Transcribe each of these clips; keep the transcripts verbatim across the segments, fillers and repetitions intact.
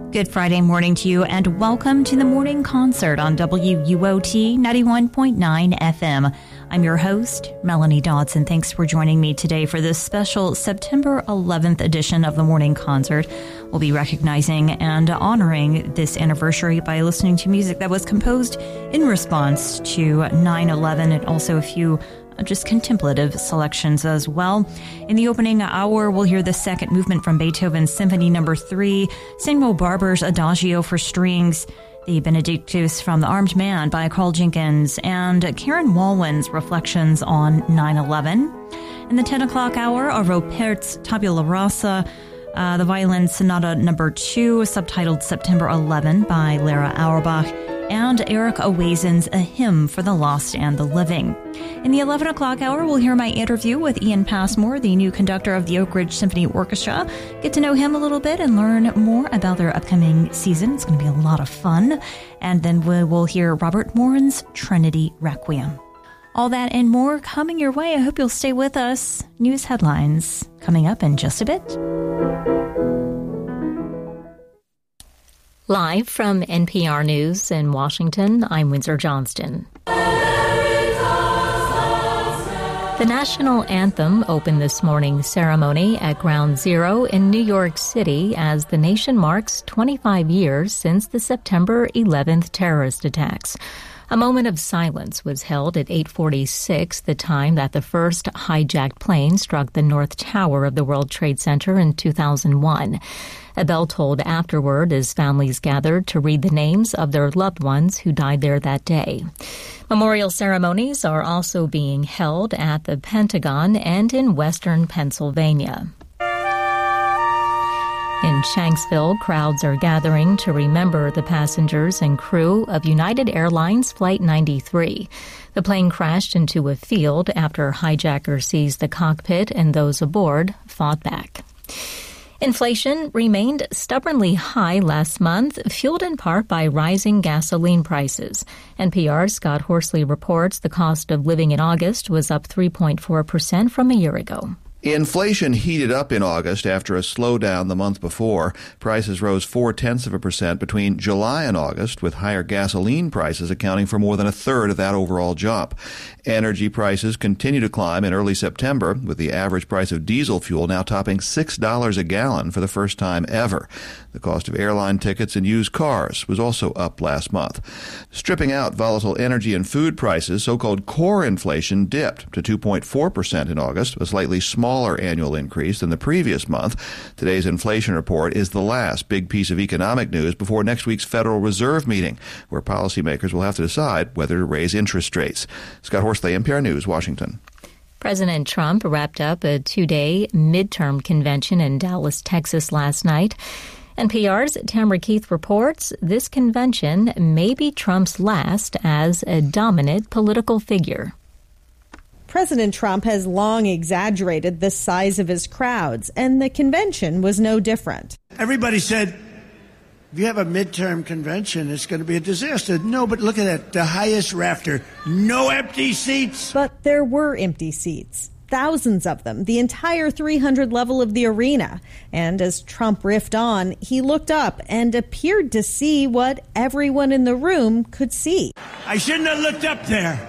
Good Friday morning to you, and welcome to the morning concert on W U O T ninety-one point nine F M. I'm your host, Melanie Dodson. Thanks for joining me today for this special September eleventh edition of the morning concert. We'll be recognizing and honoring this anniversary by listening to music that was composed in response to nine eleven, and also a few just contemplative selections as well. In the opening hour, we'll hear the second movement from Beethoven's Symphony Number three, Samuel Barber's Adagio for strings, the Benedictus from The Armed Man by Carl Jenkins, and Karen Walwyn's Reflections on nine eleven. In the ten o'clock hour, Arvo Pärt's Tabula Rasa, uh, the Violin Sonata Number two, subtitled September eleventh by Lara Auerbach, and Eric Owazen's A Hymn for the Lost and the Living. In the eleven o'clock hour, we'll hear my interview with Ian Passmore, the new conductor of the Oak Ridge Symphony Orchestra. Get to know him a little bit and learn more about their upcoming season. It's going to be a lot of fun. And then we will hear Robert Morin's Trinity Requiem. All that and more coming your way. I hope you'll stay with us. News headlines coming up in just a bit. Live from N P R News in Washington, I'm Windsor Johnston. The national anthem opened this morning's ceremony at Ground Zero in New York City as the nation marks twenty-five years since the September eleventh terrorist attacks. A moment of silence was held at eight forty-six, the time that the first hijacked plane struck the North Tower of the World Trade Center in two thousand one. A bell tolled afterward as families gathered to read the names of their loved ones who died there that day. Memorial ceremonies are also being held at the Pentagon and in western Pennsylvania. In Shanksville, crowds are gathering to remember the passengers and crew of United Airlines Flight ninety-three. The plane crashed into a field after hijackers seized the cockpit and those aboard fought back. Inflation remained stubbornly high last month, fueled in part by rising gasoline prices. N P R's Scott Horsley reports the cost of living in August was up three point four percent from a year ago. Inflation heated up in August after a slowdown the month before. Prices rose four-tenths of a percent between July and August, with higher gasoline prices accounting for more than a third of that overall jump. Energy prices continue to climb in early September, with the average price of diesel fuel now topping six dollars a gallon for the first time ever. The cost of airline tickets and used cars was also up last month. Stripping out volatile energy and food prices, so-called core inflation dipped to two point four percent in August, a slightly smaller annual increase than the previous month. Today's inflation report is the last big piece of economic news before next week's Federal Reserve meeting, where policymakers will have to decide whether to raise interest rates. Scott Horsley, N P R News, Washington. President Trump wrapped up a two-day midterm convention in Dallas, Texas last night. N P R's Tamara Keith reports this convention may be Trump's last as a dominant political figure. President Trump has long exaggerated the size of his crowds, and the convention was no different. Everybody said, if you have a midterm convention, it's going to be a disaster. No, but look at that, the highest rafter, no empty seats. But there were empty seats, thousands of them, the entire three hundred level of the arena. And as Trump riffed on, he looked up and appeared to see what everyone in the room could see. I shouldn't have looked up there.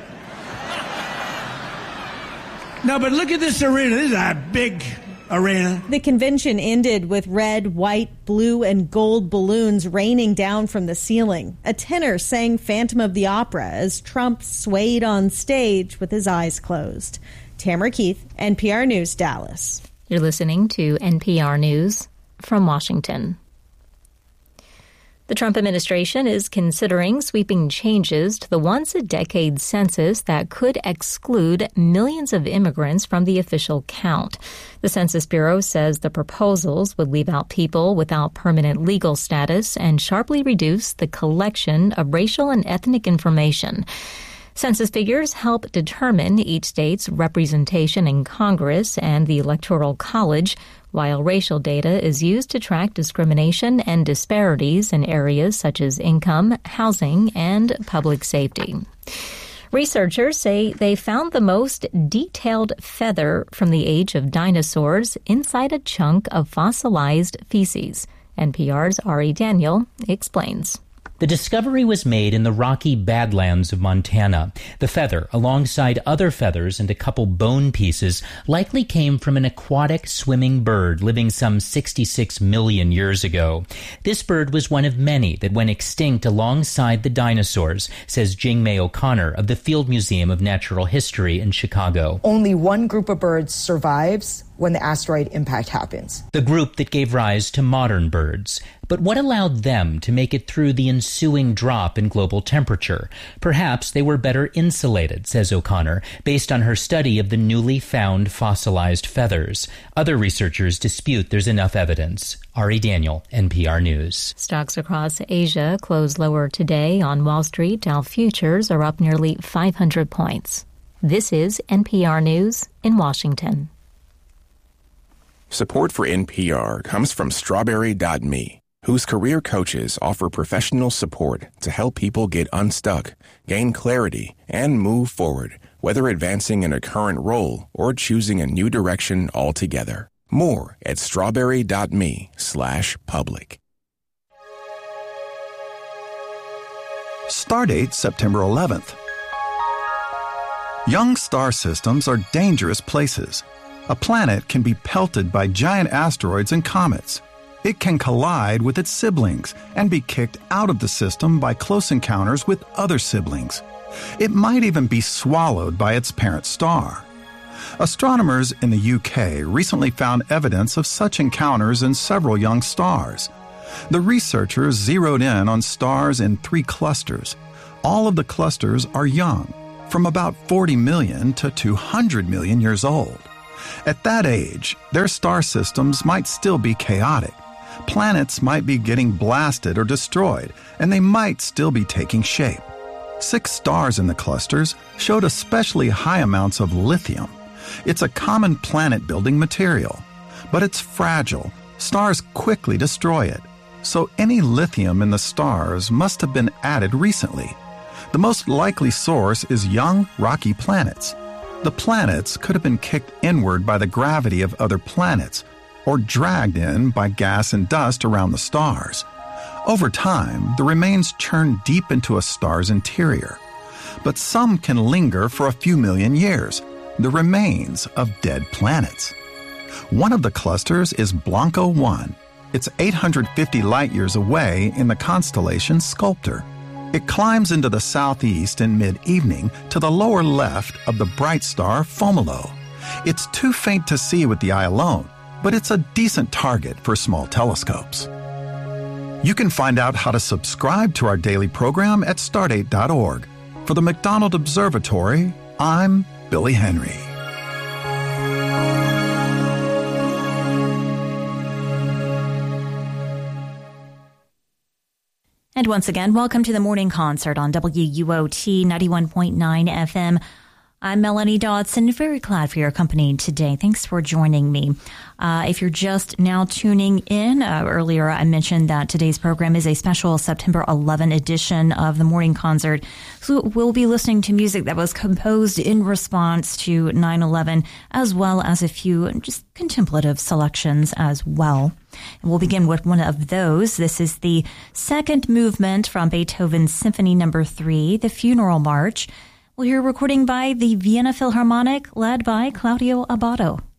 No, but look at this arena. This is a big arena. The convention ended with red, white, blue, and gold balloons raining down from the ceiling. A tenor sang Phantom of the Opera as Trump swayed on stage with his eyes closed. Tamara Keith, N P R News, Dallas. You're listening to N P R News from Washington. The Trump administration is considering sweeping changes to the once-a-decade census that could exclude millions of immigrants from the official count. The Census Bureau says the proposals would leave out people without permanent legal status and sharply reduce the collection of racial and ethnic information. Census figures help determine each state's representation in Congress and the Electoral College, while racial data is used to track discrimination and disparities in areas such as income, housing, and public safety. Researchers say they found the most detailed feather from the age of dinosaurs inside a chunk of fossilized feces. N P R's Ari Daniel explains. The discovery was made in the rocky Badlands of Montana. The feather, alongside other feathers and a couple bone pieces, likely came from an aquatic swimming bird living some sixty-six million years ago. This bird was one of many that went extinct alongside the dinosaurs, says Jing-May O'Connor of the Field Museum of Natural History in Chicago. Only one group of birds survives when the asteroid impact happens. The group that gave rise to modern birds. But what allowed them to make it through the ensuing drop in global temperature? Perhaps they were better insulated, says O'Connor, based on her study of the newly found fossilized feathers. Other researchers dispute there's enough evidence. Ari Daniel, N P R News. Stocks across Asia closed lower today. On Wall Street, Dow futures are up nearly five hundred points. This is N P R News in Washington. Support for N P R comes from Strawberry dot me, whose career coaches offer professional support to help people get unstuck, gain clarity, and move forward, whether advancing in a current role or choosing a new direction altogether. More at strawberry dot me slash public. Stardate September eleventh. Young star systems are dangerous places. A planet can be pelted by giant asteroids and comets. It can collide with its siblings and be kicked out of the system by close encounters with other siblings. It might even be swallowed by its parent star. Astronomers in the U K recently found evidence of such encounters in several young stars. The researchers zeroed in on stars in three clusters. All of the clusters are young, from about forty million to two hundred million years old. At that age, their star systems might still be chaotic. Planets might be getting blasted or destroyed, and they might still be taking shape. Six stars in the clusters showed especially high amounts of lithium. It's a common planet-building material, but it's fragile. Stars quickly destroy it. So any lithium in the stars must have been added recently. The most likely source is young, rocky planets. The planets could have been kicked inward by the gravity of other planets, or dragged in by gas and dust around the stars. Over time, the remains churn deep into a star's interior. But some can linger for a few million years, the remains of dead planets. One of the clusters is Blanco one. It's eight hundred fifty light-years away in the constellation Sculptor. It climbs into the southeast in mid-evening to the lower left of the bright star Fomalhaut. It's too faint to see with the eye alone, but it's a decent target for small telescopes. You can find out how to subscribe to our daily program at stardate dot org. For the McDonald Observatory, I'm Billy Henry. And once again, welcome to the morning concert on W U O T ninety-one point nine F M. I'm Melanie Dodson, very glad for your company today. Thanks for joining me. Uh, if you're just now tuning in, uh, earlier I mentioned that today's program is a special September eleventh edition of the morning concert. So we'll be listening to music that was composed in response to nine eleven, as well as a few just contemplative selections as well. And we'll begin with one of those. This is the second movement from Beethoven's Symphony Number three, the Funeral March. We'll hear a recording by the Vienna Philharmonic, led by Claudio Abbado.